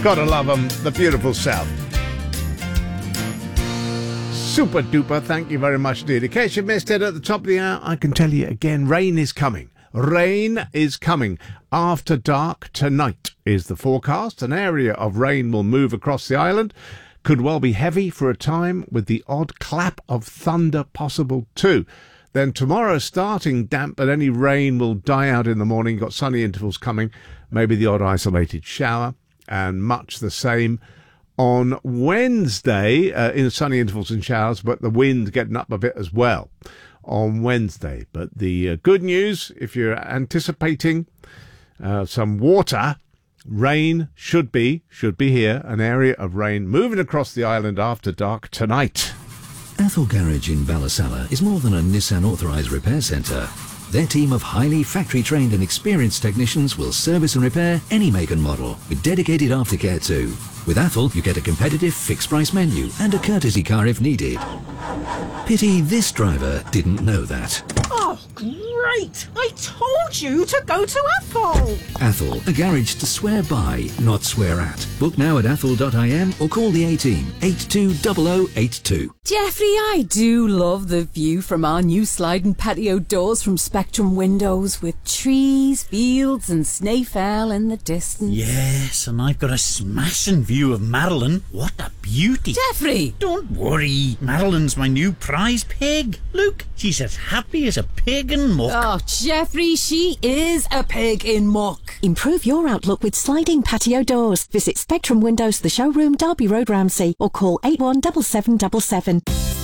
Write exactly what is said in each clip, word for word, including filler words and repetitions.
Gotta love them, the beautiful South. Super duper, thank you very much indeed. In case you missed it at the top of the hour, I can tell you again, rain is coming. Rain is coming. After dark tonight is the forecast. An area of rain will move across the island. Could well be heavy for a time, with the odd clap of thunder possible too. Then tomorrow starting damp, but any rain will die out in the morning. Got sunny intervals coming, maybe the odd isolated shower, and much the same on Wednesday, uh, in sunny intervals and showers, but the wind getting up a bit as well on Wednesday. But the uh, good news, if you're anticipating uh, some water, rain should be, should be here, an area of rain moving across the island after dark tonight. Athol Garage in Ballasalla is more than a Nissan authorised repair centre. Their team of highly factory-trained and experienced technicians will service and repair any make and model, with dedicated aftercare too. With Athol, you get a competitive fixed-price menu and a courtesy car if needed. Pity this driver didn't know that. Oh, great! I told you to go to Athol! Athol, a garage to swear by, not swear at. Book now at athol dot I M or call the A-team, eight two zero zero eight two. Jeffrey, I do love the view from our new sliding patio doors from Spectrum Windows, with trees, fields and Snaefell in the distance. Yes, and I've got a smashing view of Madeline. What a beauty. Jeffrey! Don't worry, Madeline's my new prize pig. Look, she's as happy as a pig in muck. Oh, Jeffrey, she is a pig in muck. Improve your outlook with sliding patio doors. Visit Spectrum Windows, the showroom, Derby Road, Ramsey, or call eight one seven seven seven seven.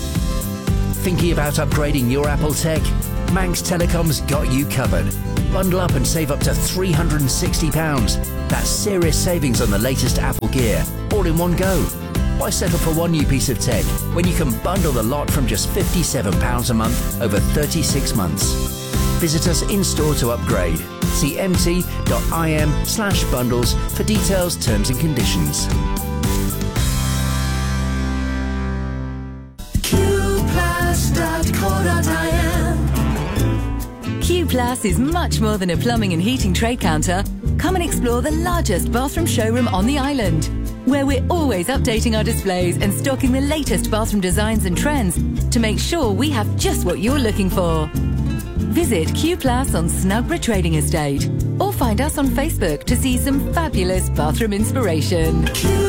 Thinking about upgrading your Apple tech? Manx Telecom's got you covered. Bundle up and save up to three hundred sixty pounds. That's serious savings on the latest Apple gear, all in one go. Why settle for one new piece of tech when you can bundle the lot from just fifty-seven pounds a month over thirty-six months? Visit us in-store to upgrade. See mt.im slash bundles for details, terms and conditions. q plus dot co dot I M. Q Plus is much more than a plumbing and heating trade counter. Come and explore the largest bathroom showroom on the island, where we're always updating our displays and stocking the latest bathroom designs and trends to make sure we have just what you're looking for. Visit Q Plus on Snugborough Trading Estate, or find us on Facebook to see some fabulous bathroom inspiration. Q